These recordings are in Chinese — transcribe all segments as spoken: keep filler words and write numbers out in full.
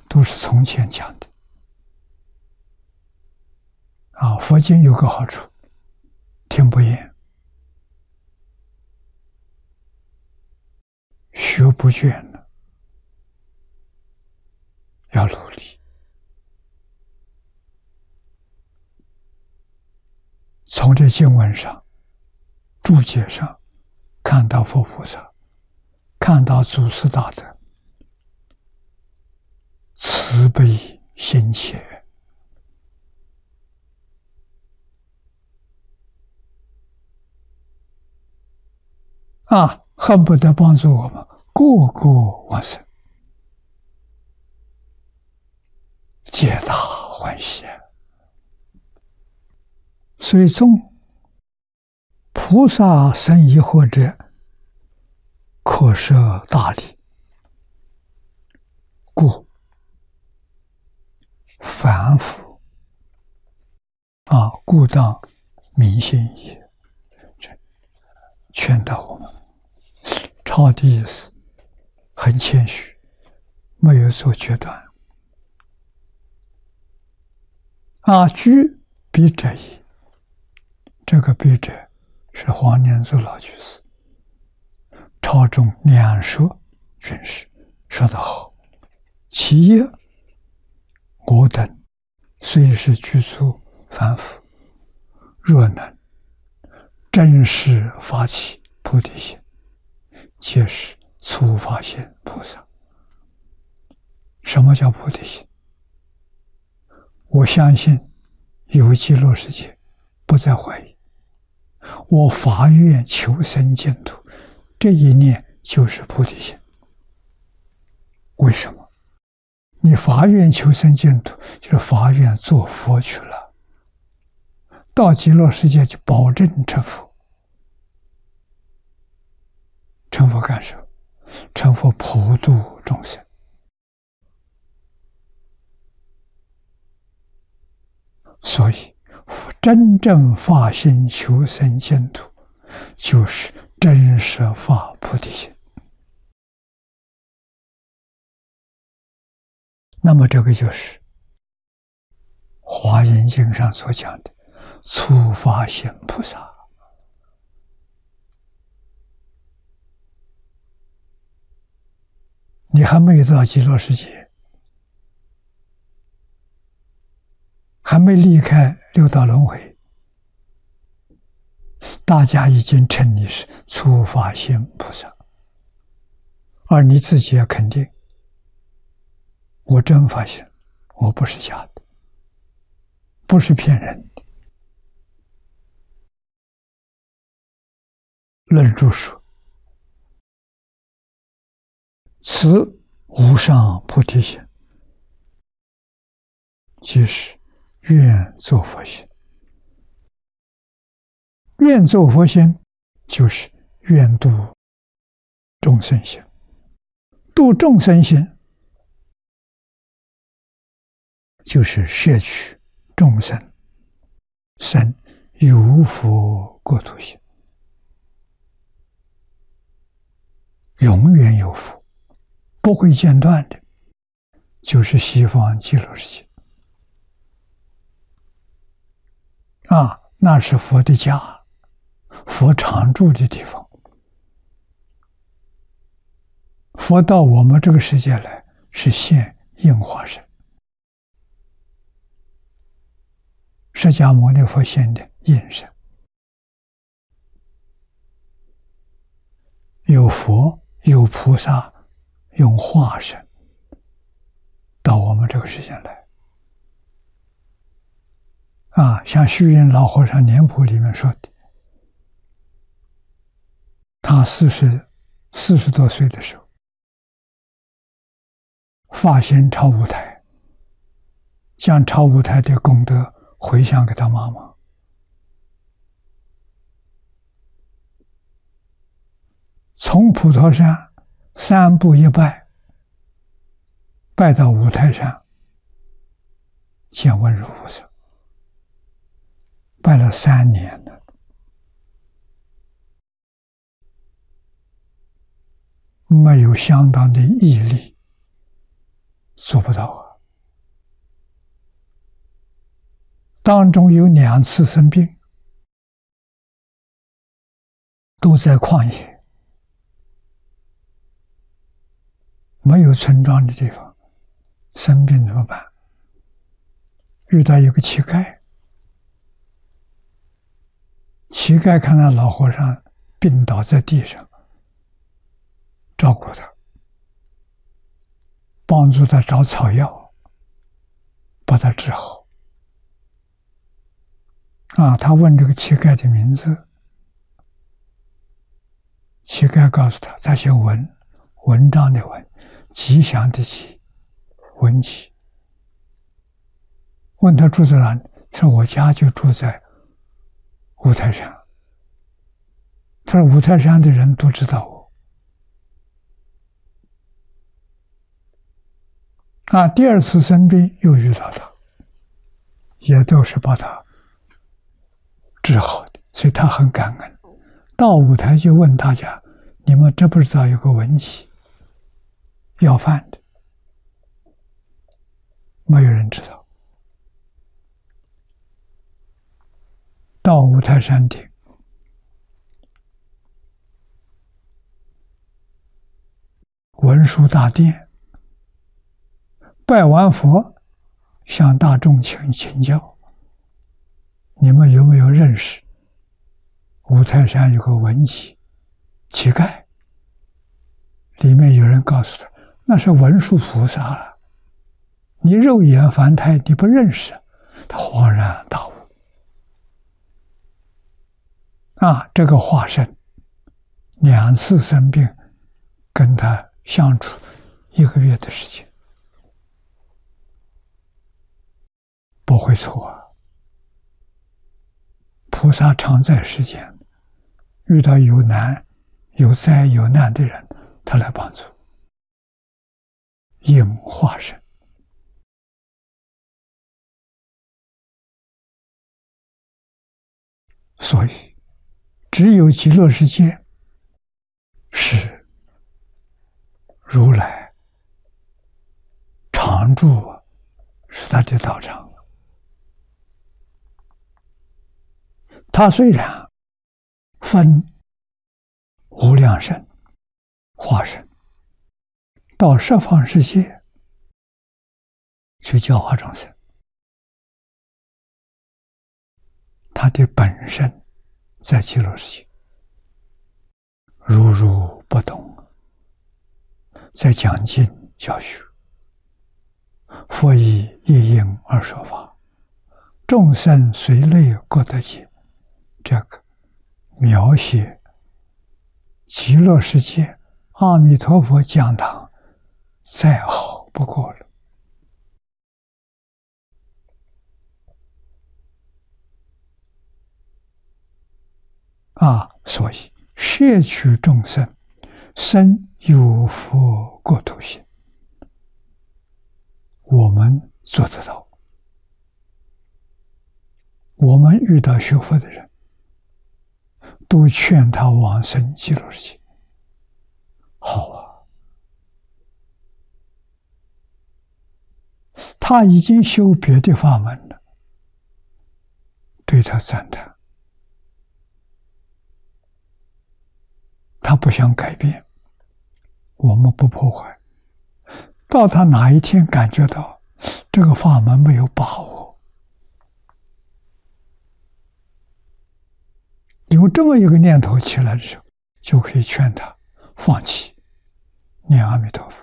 都是从前讲的。啊，佛经有个好处，听不厌，学不倦了，要努力。从这经文上、注解上，看到佛菩萨，看到祖师大德慈悲心切。啊，恨不得帮助我们个个往生，皆大欢喜。所以中菩萨生疑惑者，可设大理，故凡夫啊，故当明心也。劝导我们，抄的意思很谦虚，没有做决断。啊，居必者矣。这个笔者是黄念祖老居士，朝中两说军事说得好。其一，我等虽是居处凡夫，若能真实发起菩提心，皆是初发现菩萨。什么叫菩提心？我相信有极乐世界，不再怀疑。我发愿求生净土，这一念就是菩提心。为什么？你发愿求生净土，就是发愿做佛去了，到极乐世界就保证成佛。成佛干什么？成佛普度众生。所以真正发心求生净土，就是真实发菩提心。那么这个就是《华严经》上所讲的初发心菩萨。你还没有到极乐世界，还没离开六道轮回，大家已经称你是初发心菩萨，而你自己也肯定，我真发现，我不是假的，不是骗人的。论著说，此无上菩提心，即是愿作佛心。愿作佛心，就是愿度众生心。度众生心，就是摄取众生生有佛国土心，永远有福，不会间断的，就是西方极乐世界啊，那是佛的家，佛常住的地方。佛到我们这个世界来，是现应化身。释迦牟尼佛现的应身，有佛有菩萨用化身到我们这个世界来啊，像虚云老和尚年谱里面说的，他四十四十多岁的时候，发心超舞台，将超舞台的功德回向给他妈妈。从普陀山三步一拜，拜到五台山见文殊菩萨，拜了三年了。没有相当的毅力， 做不到啊。当中有两次生病，都在旷野，没有村庄的地方，生病怎么办？遇到一个乞丐，乞丐看到老和尚病倒在地上，照顾他，帮助他找草药，把他治好。啊，他问这个乞丐的名字，乞丐告诉他，他姓文，文章的文，吉祥的吉，文吉。问他住在哪里，他说我家就住在五台山。他说五台山的人都知道我。啊，第二次生病又遇到他，也都是把他治好的，所以他很感恩。到舞台就问大家，你们知不知道有个文吉要饭的？没有人知道。到五台山顶，文殊大殿，拜完佛，向大众请请教，你们有没有认识五台山有个文吉乞丐？里面有人告诉他，那是文殊菩萨了，你肉眼凡胎你不认识。他恍然大悟。啊，这个化身两次生病，跟他相处一个月的时间，不会错啊。菩萨常在世间，遇到有难、有灾、有难的人，他来帮助，应化身。所以只有极乐世界是如来常住，是他的道场。他虽然分无量身化身到十方世界去教化众生，他的本身在极乐世界如如不动，在讲经教学，佛以一应而说法，众生随类各得解。这个描写极乐世界阿弥陀佛讲堂再好不过了。啊，所以摄取众生，生有佛国土心，我们做得到。我们遇到学佛的人，都劝他往生极乐世界。好啊，他已经修别的法门了，对他赞叹。他不想改变，我们不破坏。到他哪一天感觉到这个法门没有把握，有这么一个念头起来的时候，就可以劝他放弃，念阿弥陀佛。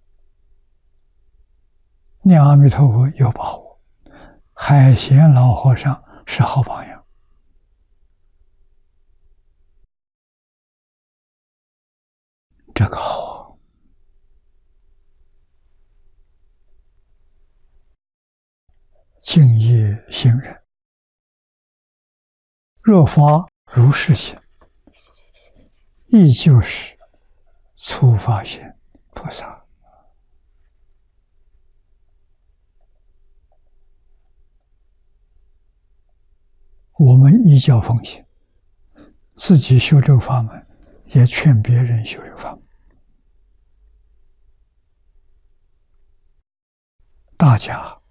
念阿弥陀佛有把握，海贤老和尚是好榜样。这个好，敬业行人，若发如是心，亦就是初发现菩萨。我们依教奉行，自己修这个法门，也劝别人修这个法门。 大家